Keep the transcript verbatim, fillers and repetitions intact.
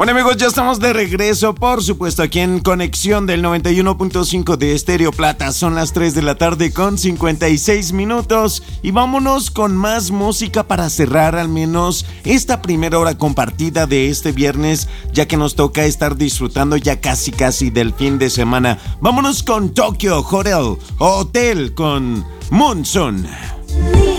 Bueno, amigos, ya estamos de regreso, por supuesto, aquí en Conexión del noventa y uno punto cinco de Estéreo Plata. Son las tres de la tarde con cincuenta y seis minutos y vámonos con más música para cerrar al menos esta primera hora compartida de este viernes, ya que nos toca estar disfrutando ya casi casi del fin de semana. Vámonos con Tokyo Hotel, Hotel con Monsoon.